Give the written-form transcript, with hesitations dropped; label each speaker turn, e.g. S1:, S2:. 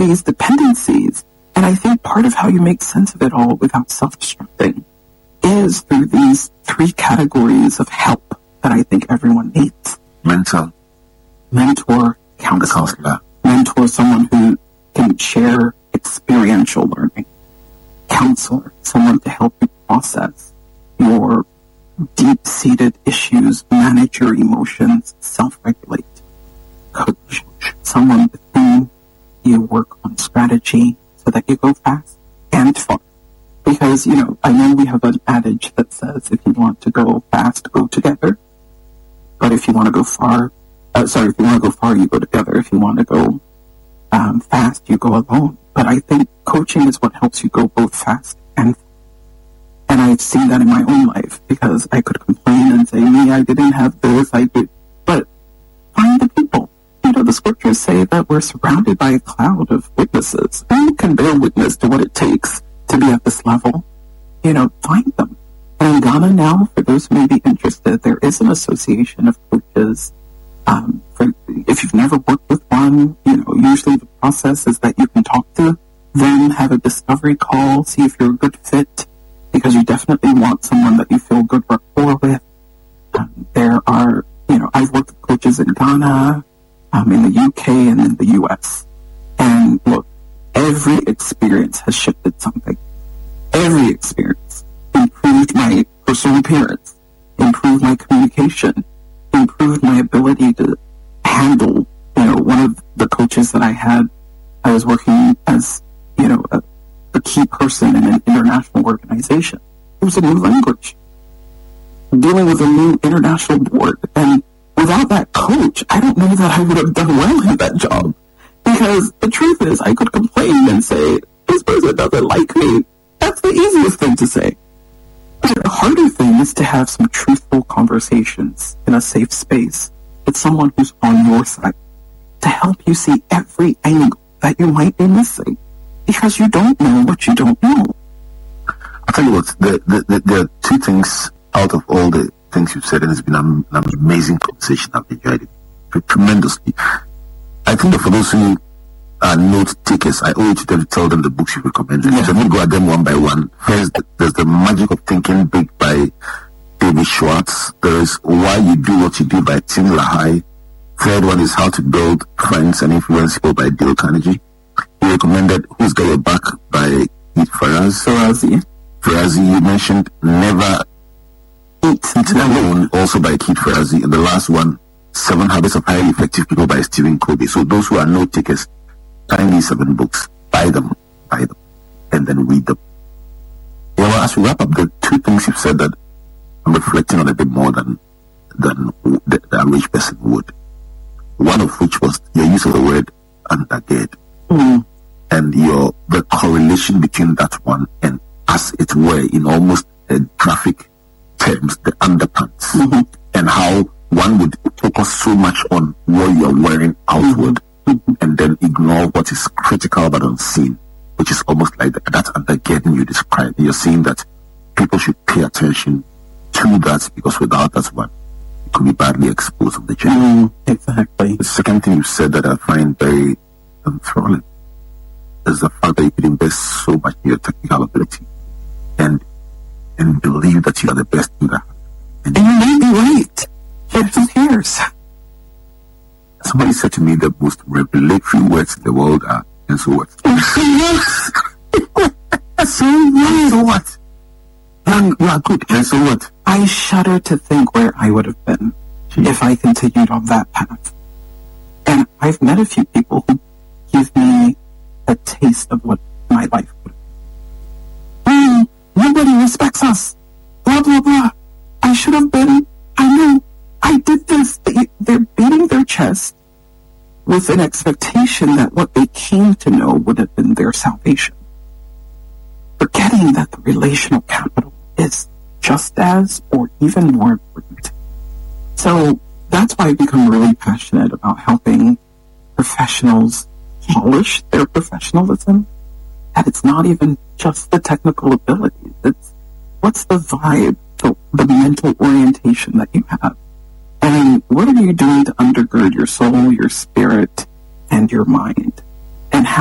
S1: these dependencies. And I think part of how you make sense of it all without self-destructing is through these three categories of help that I think everyone needs.
S2: Mentor,
S1: counselor. Mentor, someone who can share experiential learning. Counselor, someone to help you process your deep-seated issues, manage your emotions, self-regulate. Coach, someone with whom you work on strategy so that you go fast and far. Because, I know we have an adage that says if you want to go fast, go together. But if you want to go far, if you want to go far, you go together. If you want to go fast, you go alone. But I think coaching is what helps you go both fast and far. And I've seen that in my own life, because I could complain and say, I didn't have this, I did. But find the people. The scriptures say that we're surrounded by a cloud of witnesses. Who can bear witness to what it takes to be at this level? Find them. And in Ghana now, for those who may be interested, there is an association of coaches. If you've never worked with one, usually the process is that you can talk to them, have a discovery call, see if you're a good fit, because you definitely want someone that you feel good rapport with. There are, I've worked with coaches in Ghana, in the UK, and in the US. And look, every experience has shifted something. Every experience improved my personal appearance, improved my communication, improved my ability to handle, one of the coaches that I had, I was working as, a key person in an international organization. It was a new language, dealing with a new international board. And without that coach, I don't know that I would have done well in that job. Because the truth is, I could complain and say, this person doesn't like me. That's the easiest thing to say. But the harder thing is to have some truthful conversations in a safe space with someone who's on your side, to help you see every angle that you might be missing, because you don't know what you don't know.
S2: I'll tell you what, there are two things out of all the things you've said, and it's been an amazing conversation. I've enjoyed it tremendously. I think that for those who are note takers, I owe it to them to tell them the books you recommend. Yeah. So I'm going to go at them one by one. First, there's The Magic of Thinking Big by David Schwartz. There's Why You Do What You Do by Tim LaHaye. Third one is How to Build Friends and Influence People by Dale Carnegie. You recommended Who's Got Your Back by Keith Ferrazzi. You mentioned Never Eat Alone, also by Keith Ferrazzi. And the last one, 7 Habits of Highly Effective People by Stephen Covey. So those who are note takers, find these 7 books, buy them, and then read them. As we wrap up, the 2 things you've said that I'm reflecting on a bit more than the average person would. One of which was your use of the word undergird, and the correlation between that one and, as it were, in almost graphic terms, the underpants, and how one would focus so much on what you're wearing outward, and then ignore what is critical but unseen, which is almost like that undergirding you described. You're saying that people should pay attention to that, because without that one, it could be badly exposed on the journey.
S1: Exactly.
S2: The second thing you said that I find very enthralling is the fact that you could invest so much in your technical ability and believe that you are the best in that.
S1: And you may be right. But who cares?
S2: Somebody said to me the most revelatory words in the world are, and so what? So what? You are good, and so what?
S1: I shudder to think where I would have been if I continued on that path. And I've met a few people who give me a taste of what my life would have been. Nobody respects us. Blah, blah, blah. I should have been. I know. I did this. They're beating their chest with an expectation that what they came to know would have been their salvation, forgetting that the relational capital is just as or even more important. So that's why I've become really passionate about helping professionals polish their professionalism. And it's not even just the technical abilities. It's what's the vibe, the mental orientation that you have. And what are you doing to undergird your soul, your spirit, and your mind? And how